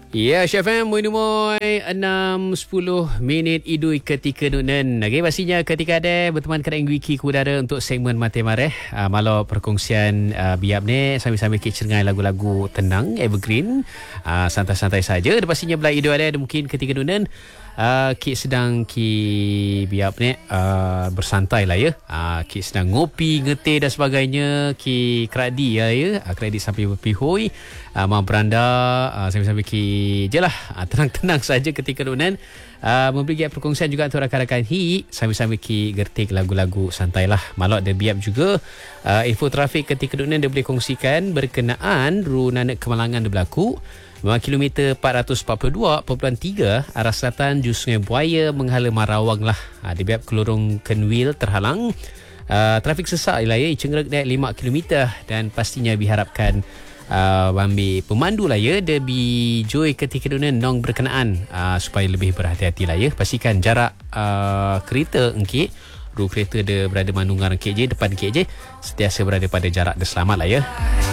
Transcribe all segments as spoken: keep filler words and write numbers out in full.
Ya, Chef M, Moin Moy, enam sepuluh minit idui ketika nunan. Okey, pastinya ketika ada berteman kadang wiki ke udara untuk segmen Mati Mareh. Uh, malau perkongsian uh, biap ni sambil-sambil kita cengai lagu-lagu tenang, evergreen. Uh, santai-santai saja. Dan pastinya belah idui ada mungkin ketika nunan. Uh, Kik sedang Kik biap ni uh, bersantai lah ya. uh, Kik sedang ngopi, ngeteh dan sebagainya. Kik kradi lah ya. uh, Kradi sampai berpihoi, uh, mau beranda, uh, sambil-sambil Kik je lah, uh, tenang-tenang saja ketika nunan. uh, Memberi giat perkongsian juga untuk rakan-rakan hi. Sambil-sambil Kik gertik lagu-lagu santai lah. Malak dia biap juga uh, info trafik ketika nunan dia boleh kongsikan berkenaan ru nanak kemalangan dia berlaku kilometer empat ratus empat puluh dua perpuluhan tiga arah selatan Jus Sungai Buaya menghala Marawang lah. Ha, di biap kelorong Kenwil terhalang. Uh, trafik sesak lah ya, cengerek naik lima kilometer dan pastinya diharapkan uh, ambil pemandu lah ya, dia bijoi ketika dunia nong berkenaan uh, supaya lebih berhati-hati lah ya. Pastikan jarak uh, kereta engkik, ru kereta dia berada manungan engkik je, depan engkik je, sentiasa berada pada jarak dia selamat lah ya.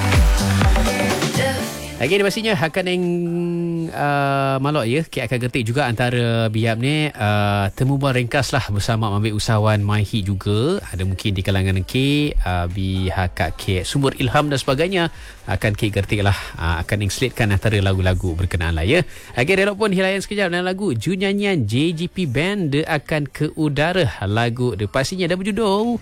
Lagi ni pastinya akan yang uh, malok ya, kita akan getik juga antara biap ni uh, temu bual ringkas lah bersama ambil usahawan MyHit juga. Ada mungkin di kalangan ke uh, pihak ke sumber ilham dan sebagainya akan ke getik lah, uh, akan inslatekan antara lagu-lagu berkenaan lah ya. Lagi relok pun hilayan sekejap dengan lagu Ju nyanyian J G P Band dia akan ke udara. Lagu dia pastinya dah berjudul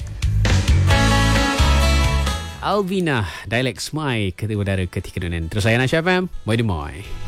Alvina, Dialect Smile ketika udara ketika dunia. Terus saya Chef M, Moin Moy.